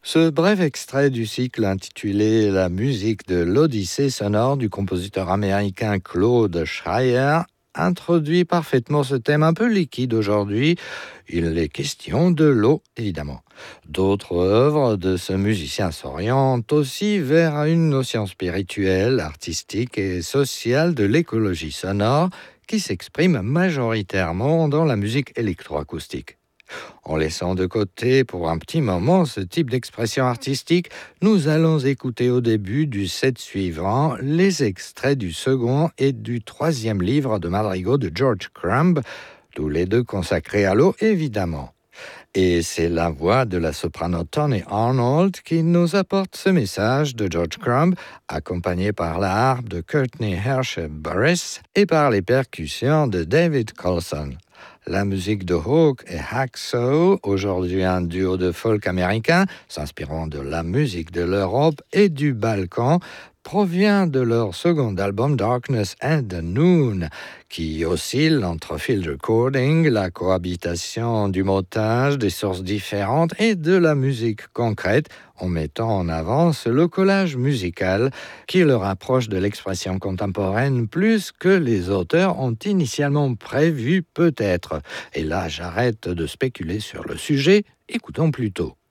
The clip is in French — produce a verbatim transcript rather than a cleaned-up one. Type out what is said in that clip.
Ce bref extrait du cycle intitulé La musique de l'Odyssée sonore du compositeur américain Claude Schreier introduit parfaitement ce thème un peu liquide aujourd'hui. Il est question de l'eau, évidemment. D'autres œuvres de ce musicien s'orientent aussi vers une notion spirituelle, artistique et sociale de l'écologie sonore qui s'exprime majoritairement dans la musique électroacoustique. En laissant de côté pour un petit moment ce type d'expression artistique, nous allons écouter au début du set suivant les extraits du second et du troisième livre de madrigaux de George Crumb, tous les deux consacrés à l'eau évidemment. Et c'est la voix de la soprano Tony Arnold qui nous apporte ce message de George Crumb, accompagné par la harpe de Courtney Hersh-Burris et par les percussions de David Colson. La musique de Hawk et Hacksaw, aujourd'hui un duo de folk américain, s'inspirant de la musique de l'Europe et du Balkan, provient de leur second album Darkness and the Noon, qui oscille entre field recording, la cohabitation du montage, des sources différentes et de la musique concrète, en mettant en avance le collage musical qui le rapproche de l'expression contemporaine plus que les auteurs ont initialement prévu peut-être. Et là, j'arrête de spéculer sur le sujet, écoutons plutôt.